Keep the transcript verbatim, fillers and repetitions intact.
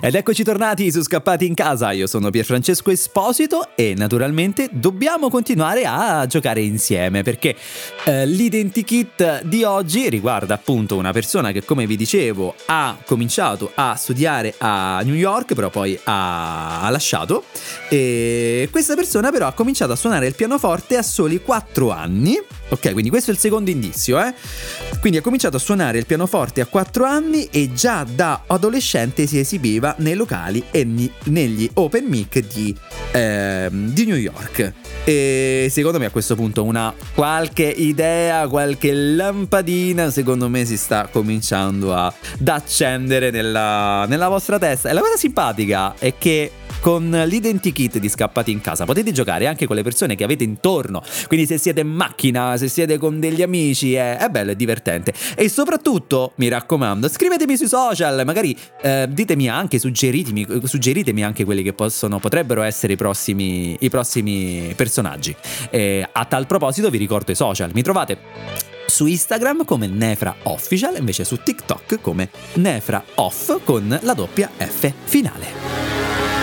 Ed eccoci tornati su Scappati in Casa, io sono Pierfrancesco Esposito e naturalmente dobbiamo continuare a giocare insieme perché eh, l'identikit di oggi riguarda appunto una persona che, come vi dicevo, ha cominciato a studiare a New York, però poi ha, ha lasciato, e questa persona però ha cominciato a suonare il pianoforte a soli quattro anni. Ok, quindi questo è il secondo indizio, eh? Quindi ha cominciato a suonare il pianoforte a quattro anni e già da adolescente si esibiva nei locali e negli open mic di, eh, di New York. E secondo me a questo punto una qualche idea, qualche lampadina, secondo me si sta cominciando a, ad accendere nella, nella vostra testa. E la cosa simpatica è che con l'identikit di Scappati in Casa potete giocare anche con le persone che avete intorno, quindi se siete in macchina, se siete con degli amici, è, è bello, è divertente. E soprattutto, mi raccomando, scrivetemi sui social, magari eh, ditemi anche, suggeritemi, suggeritemi anche quelli che possono, potrebbero essere i prossimi, i prossimi personaggi. E a tal proposito vi ricordo i social, mi trovate su Instagram come Nefra Official, invece su TikTok come Nefra Off con la doppia F finale.